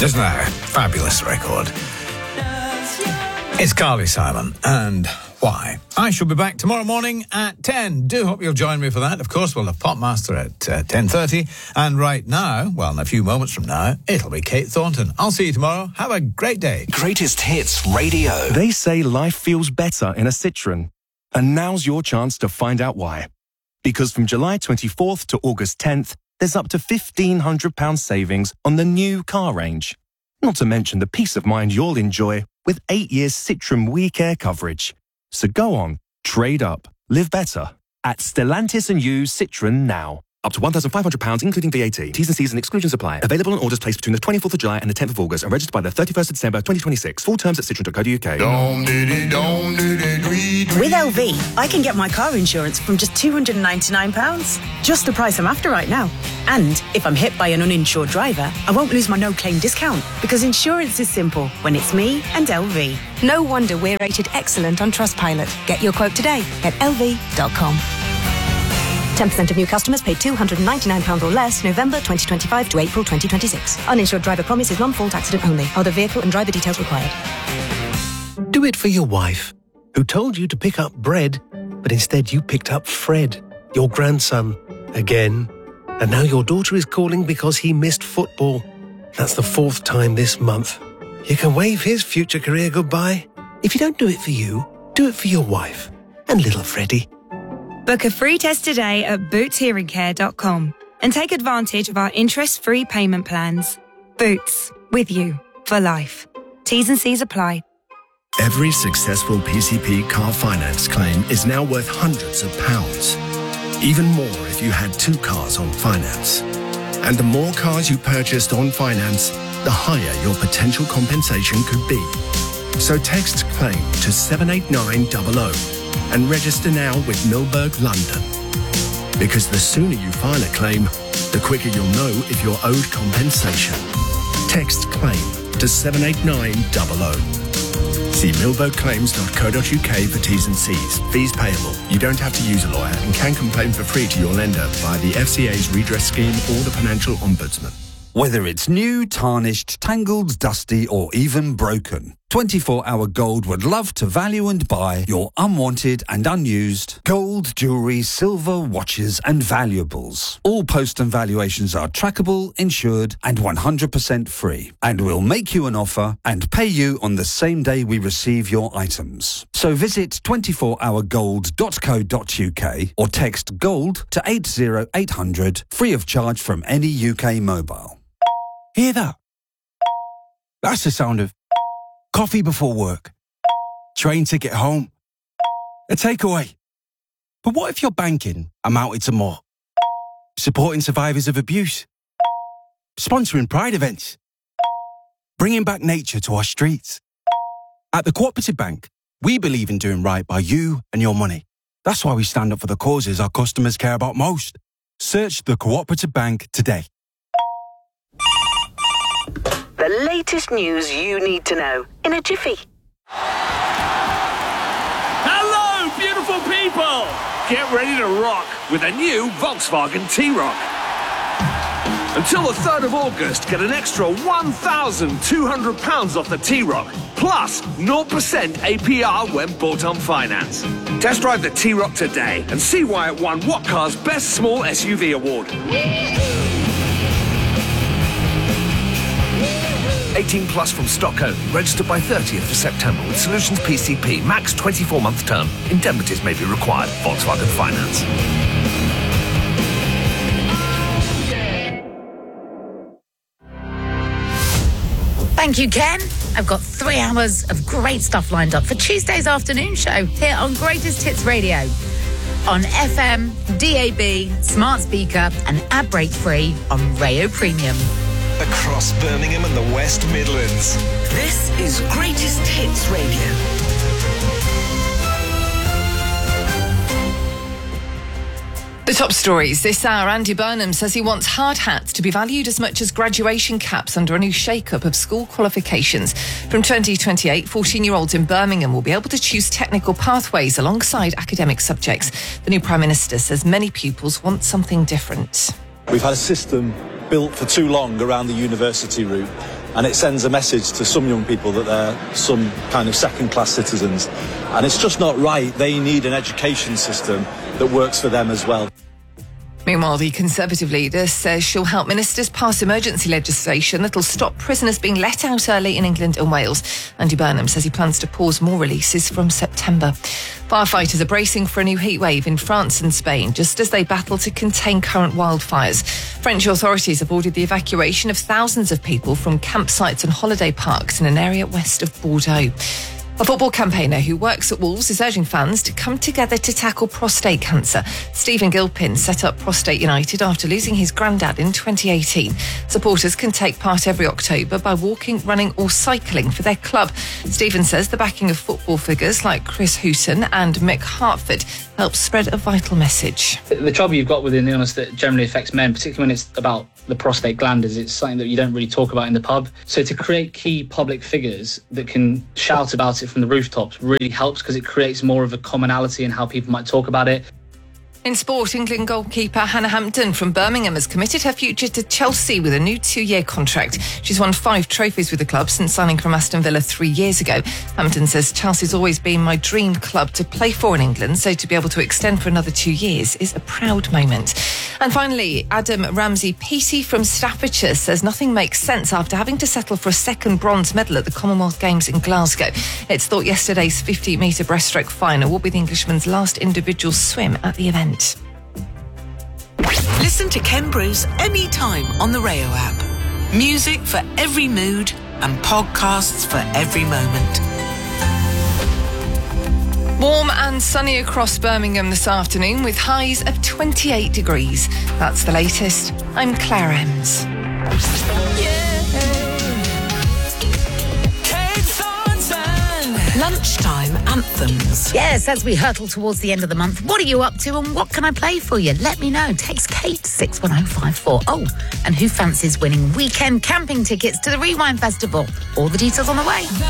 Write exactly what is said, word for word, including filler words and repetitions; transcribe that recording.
Isn't that a fabulous record? It's Carly Simon and Why. I shall be back tomorrow morning at ten. Do hope you'll join me for that. Of course, we'll have Popmaster at uh, ten thirty. And right now, well, in a few moments from now, it'll be Kate Thornton. I'll see you tomorrow. Have a great day. Greatest Hits Radio. They say life feels better in a Citroen. And now's your chance to find out why. Because from July twenty-fourth to August tenth, there's up to fifteen hundred pounds savings on the new car range. Not to mention the peace of mind you'll enjoy with eight years Citroen WeCare coverage. So go on, trade up, live better at Stellantis and You Citroen now. Up to one thousand five hundred pounds including V A T. T's and C's and exclusions apply. Available on orders placed between the twenty-fourth of July and the tenth of August and registered by the thirty-first of December twenty twenty-six. Full terms at citroen dot co dot uk. With L V, I can get my car insurance from just two hundred ninety-nine pounds. Just the price I'm after right now. And if I'm hit by an uninsured driver, I won't lose my no-claim discount because insurance is simple when it's me and L V. No wonder we're rated excellent on Trustpilot. Get your quote today at L V dot com. ten percent of new customers paid two hundred ninety-nine pounds or less November twenty twenty-five to April twenty twenty-six. Uninsured driver promise is non-fault accident only. Other vehicle and driver details required. Do it for your wife, who told you to pick up bread, but instead you picked up Fred, your grandson, again. And now your daughter is calling because he missed football. That's the fourth time this month. You can wave his future career goodbye. If you don't do it for you, do it for your wife and little Freddie. Book a free test today at boots hearing care dot com and take advantage of our interest-free payment plans. Boots, with you for life. T's and C's apply. Every successful P C P car finance claim is now worth hundreds of pounds. Even more if you had two cars on finance. And the more cars you purchased on finance, the higher your potential compensation could be. So text CLAIM to seven eight nine double oh and register now with Milberg London. Because the sooner you file a claim, the quicker you'll know if you're owed compensation. Text CLAIM to seven eight nine double oh. See milberg claims dot co dot uk for T's and C's. Fees payable. You don't have to use a lawyer and can complain for free to your lender via the F C A's redress scheme or the Financial Ombudsman. Whether it's new, tarnished, tangled, dusty or even broken, twenty-four hour Gold would love to value and buy your unwanted and unused gold, jewellery, silver, watches and valuables. All post and valuations are trackable, insured and one hundred percent free. And we'll make you an offer and pay you on the same day we receive your items. So visit twenty-four hour gold dot co dot uk or text GOLD to eight zero eight hundred free of charge from any U K mobile. Hear that? That's the sound of coffee before work, train ticket home, a takeaway. But what if your banking amounted to more? Supporting survivors of abuse, sponsoring pride events, bringing back nature to our streets. At the Cooperative Bank, we believe in doing right by you and your money. That's why we stand up for the causes our customers care about most. Search the Cooperative Bank today. The latest news you need to know in a jiffy. Hello, beautiful people! Get ready to rock with a new Volkswagen T-Roc. Until the third of August, get an extra one thousand two hundred pounds off the T-Roc, plus zero percent A P R when bought on finance. Test drive the T-Roc today and see why it won What Car's Best Small S U V award. eighteen plus from stock only. Registered by thirtieth of September with Solutions P C P. Max twenty-four month term. Indemnities may be required. Volkswagen Finance. Thank you, Ken. I've got three hours of great stuff lined up for Tuesday's afternoon show here on Greatest Hits Radio. On F M, D A B, smart speaker and ad break free on Rayo Premium. Across Birmingham and the West Midlands. This is Greatest Hits Radio. The top stories this hour. Andy Burnham says he wants hard hats to be valued as much as graduation caps under a new shake-up of school qualifications. From twenty twenty-eight, fourteen-year-olds in Birmingham will be able to choose technical pathways alongside academic subjects. The new Prime Minister says many pupils want something different. We've had a system built for too long around the university route, and it sends a message to some young people that they're some kind of second-class citizens, and it's just not right. They need an education system that works for them as well. Meanwhile, the Conservative leader says she'll help ministers pass emergency legislation that'll stop prisoners being let out early in England and Wales. Andy Burnham says he plans to pause more releases from September. Firefighters are bracing for a new heatwave in France and Spain, just as they battle to contain current wildfires. French authorities have ordered the evacuation of thousands of people from campsites and holiday parks in an area west of Bordeaux. A football campaigner who works at Wolves is urging fans to come together to tackle prostate cancer. Stephen Gilpin set up Prostate United after losing his granddad in twenty eighteen. Supporters can take part every October by walking, running or cycling for their club. Stephen says the backing of football figures like Chris Hughton and Mick Hartford helps spread a vital message. The trouble you've got within the illness that generally affects men, particularly when it's about the prostate gland, is it's something that you don't really talk about in the pub. So to create key public figures that can shout about it from the rooftops really helps, because it creates more of a commonality in how people might talk about it. In sport, England goalkeeper Hannah Hampton from Birmingham has committed her future to Chelsea with a new two-year contract. She's won five trophies with the club since signing from Aston Villa three years ago. Hampton says Chelsea's always been my dream club to play for in England, so to be able to extend for another two years is a proud moment. And finally, Adam Ramsey-Peaty from Staffordshire says nothing makes sense after having to settle for a second bronze medal at the Commonwealth Games in Glasgow. It's thought yesterday's fifty metre breaststroke final will be the Englishman's last individual swim at the event. Listen to Ken Bruce anytime on the Rayo app. Music for every mood and podcasts for every moment. Warm and sunny across Birmingham this afternoon with highs of twenty-eight degrees. That's the latest. I'm Claire Ems. Lunchtime anthems. Yes, as we hurtle towards the end of the month, what are you up to and what can I play for you? Let me know. Text Kate six one oh five four. Oh, and who fancies winning weekend camping tickets to the Rewind Festival? All the details on the way.